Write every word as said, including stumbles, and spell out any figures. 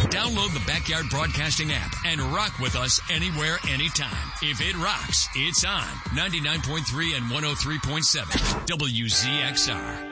Download the Backyard Broadcasting app and rock with us anywhere, anytime. If it rocks, it's on ninety-nine point three and one oh three point seven W Z X R.